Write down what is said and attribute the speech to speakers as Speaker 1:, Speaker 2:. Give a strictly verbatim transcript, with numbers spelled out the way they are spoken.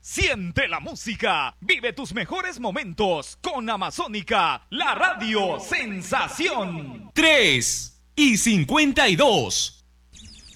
Speaker 1: Siente la música, vive tus mejores momentos con Amazónica, la radio sensación.
Speaker 2: tres y cincuenta y dos.